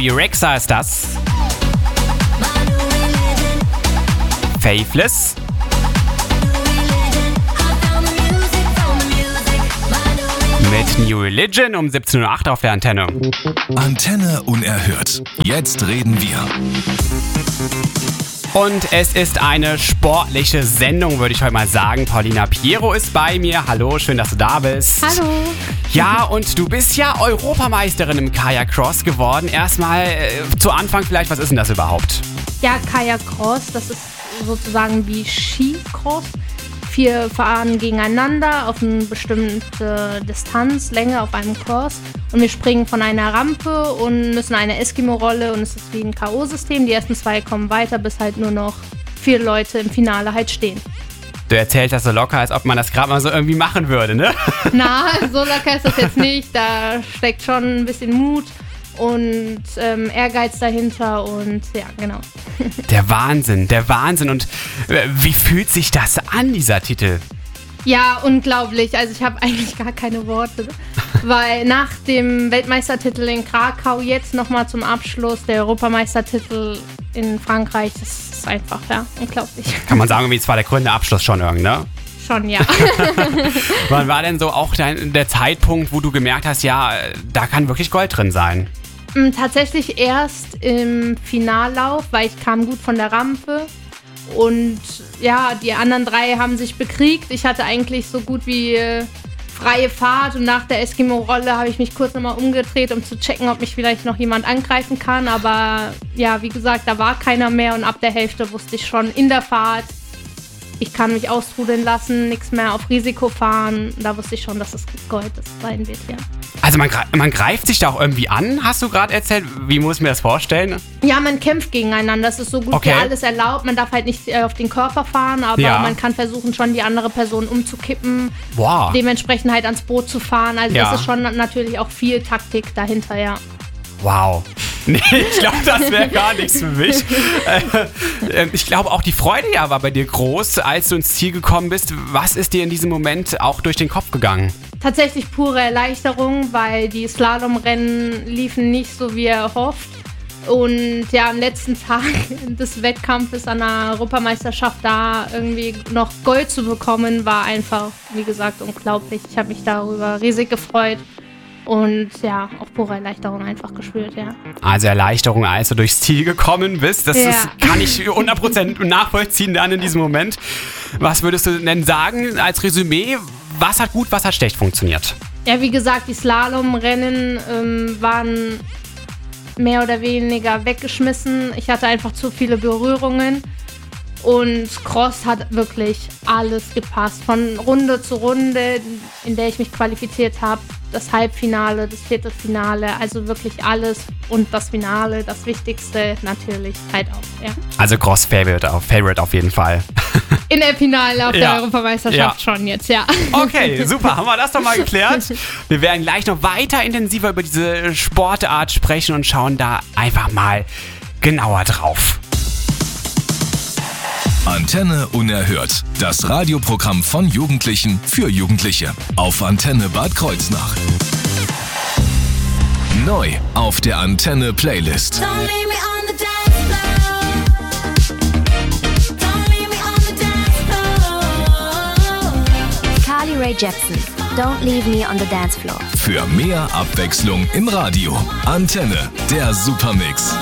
Bebe Rexha ist das. Faithless. Mit New Religion um 17.08 Uhr auf der Antenne. Antenne unerhört. Jetzt reden wir. Und es ist eine sportliche Sendung, würde ich heute mal sagen. Paulina Piero ist bei mir. Hallo, schön, dass du da bist. Hallo. Ja, und du bist ja Europameisterin im Kajak Cross geworden. Erstmal zu Anfang vielleicht, was ist denn das überhaupt? Ja, Kajak Cross, das ist sozusagen wie Skicross. 4 fahren gegeneinander auf eine bestimmte Distanz, Länge auf einem Cross. Und wir springen von einer Rampe und müssen eine Eskimo-Rolle und es ist wie ein K.O.-System. Die ersten 2 kommen weiter, bis halt nur noch 4 Leute im Finale halt stehen. Du erzählst das so locker, als ob man das gerade mal so irgendwie machen würde, ne? Na, so locker ist das jetzt nicht. Da steckt schon ein bisschen Mut und Ehrgeiz dahinter und ja, genau. Der Wahnsinn, der Wahnsinn. Und wie fühlt sich das an, dieser Titel? Ja, unglaublich. Also ich habe eigentlich gar keine Worte, weil nach dem Weltmeistertitel in Krakau jetzt nochmal zum Abschluss der Europameistertitel in Frankreich, das ist einfach, ja, unglaublich. Kann man sagen, wie es war der grüne Abschluss schon irgendwie, ne? Schon, ja. Wann war denn so auch der Zeitpunkt, wo du gemerkt hast, ja, da kann wirklich Gold drin sein? Tatsächlich erst im Finallauf, weil ich kam gut von der Rampe. Und ja, die anderen 3 haben sich bekriegt. Ich hatte eigentlich so gut wie freie Fahrt und nach der Eskimo-Rolle habe ich mich kurz nochmal umgedreht, um zu checken, ob mich vielleicht noch jemand angreifen kann. Aber ja, wie gesagt, da war keiner mehr und ab der Hälfte wusste ich schon in der Fahrt, ich kann mich austrudeln lassen, nichts mehr auf Risiko fahren. Da wusste ich schon, dass es Gold sein wird, ja. Also man greift sich da auch irgendwie an, hast du gerade erzählt? Wie muss ich mir das vorstellen? Ja, man kämpft gegeneinander. Das ist so gut wie alles erlaubt. Man darf halt nicht auf den Körper fahren, aber man kann versuchen, schon die andere Person umzukippen. Wow. Dementsprechend halt ans Boot zu fahren. Also das ist schon natürlich auch viel Taktik dahinter, ja. Wow. Nee, ich glaube, das wäre gar nichts für mich. Ich glaube, auch die Freude ja war bei dir groß, als du ins Ziel gekommen bist. Was ist dir in diesem Moment auch durch den Kopf gegangen? Tatsächlich pure Erleichterung, weil die Slalomrennen liefen nicht so, wie erhofft. Und ja, am letzten Tag des Wettkampfes an der Europameisterschaft da irgendwie noch Gold zu bekommen, war einfach, wie gesagt, unglaublich. Ich habe mich darüber riesig gefreut. Und ja, auch pure Erleichterung einfach gespürt, ja. Also Erleichterung, als du durchs Ziel gekommen bist, das kann ich 100% nachvollziehen dann in diesem Moment. Was würdest du denn sagen als Resümee? Was hat gut, was hat schlecht funktioniert? Ja, wie gesagt, die Slalomrennen waren mehr oder weniger weggeschmissen. Ich hatte einfach zu viele Berührungen. Und Cross hat wirklich alles gepasst. Von Runde zu Runde, in der ich mich qualifiziert habe. Das Halbfinale, das Viertelfinale, also wirklich alles. Und das Finale, das Wichtigste natürlich halt auch, ja. Also Cross Favorite auf jeden Fall. In der Finale auf der Europameisterschaft schon jetzt, ja. Okay, super, haben wir das doch mal geklärt. Wir werden gleich noch weiter intensiver über diese Sportart sprechen und schauen da einfach mal genauer drauf. Antenne unerhört. Das Radioprogramm von Jugendlichen für Jugendliche. Auf Antenne Bad Kreuznach. Neu auf der Antenne Playlist. Carly Rae Jepsen. Don't leave me on the dance floor. Für mehr Abwechslung im Radio. Antenne, der Supermix.